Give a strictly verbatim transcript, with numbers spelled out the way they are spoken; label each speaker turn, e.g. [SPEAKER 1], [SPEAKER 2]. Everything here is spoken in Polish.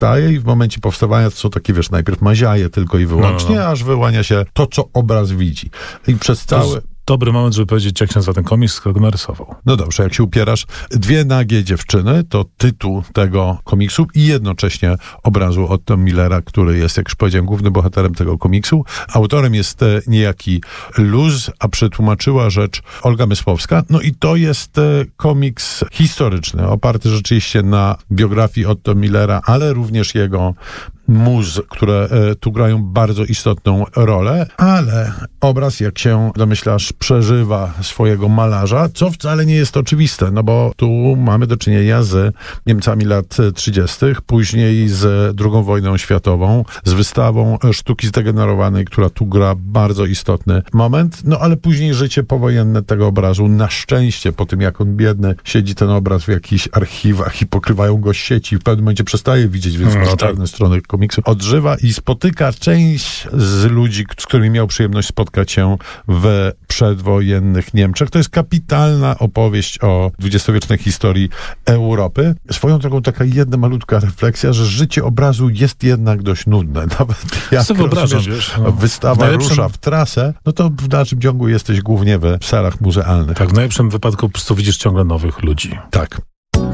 [SPEAKER 1] powstaje i w momencie powstawania to są takie, wiesz, najpierw maziaje tylko i wyłącznie, no, no. aż wyłania się to, co obraz widzi. I przez cały...
[SPEAKER 2] Dobry moment, żeby powiedzieć, jak się nazywa ten komiks, kto go narysował.
[SPEAKER 1] No dobrze, jak się upierasz. Dwie nagie dziewczyny to tytuł tego komiksu i jednocześnie obrazu Otto Millera, który jest, jak już powiedziałem, głównym bohaterem tego komiksu. Autorem jest niejaki Luz, a przetłumaczyła rzecz Olga Mysłowska. No i to jest komiks historyczny, oparty rzeczywiście na biografii Otto Millera, ale również jego muz, które e, tu grają bardzo istotną rolę, ale obraz, jak się domyślasz, przeżywa swojego malarza, co wcale nie jest oczywiste, no bo tu mamy do czynienia z Niemcami lat trzydziestych, później z drugą wojną światową, z wystawą sztuki zdegenerowanej, która tu gra bardzo istotny moment, no ale później życie powojenne tego obrazu, na szczęście po tym, jak on biedny, siedzi ten obraz w jakichś archiwach i pokrywają go sieci, w pewnym momencie przestaje widzieć, więc no, masz czarne strony komiksu, odżywa i spotyka część z ludzi, z którymi miał przyjemność spotkać się w przedwojennych Niemczech. To jest kapitalna opowieść o dwudziestowiecznej historii Europy. Swoją drogą taka jedna malutka refleksja, że życie obrazu jest jednak dość nudne. Nawet jak
[SPEAKER 2] sobie wyobrażam, wiesz, no,
[SPEAKER 1] wystawa w najlepszym... rusza w trasę, no to w dalszym ciągu jesteś głównie w salach muzealnych.
[SPEAKER 2] Tak, w najlepszym wypadku po prostu widzisz ciągle nowych ludzi.
[SPEAKER 1] Tak.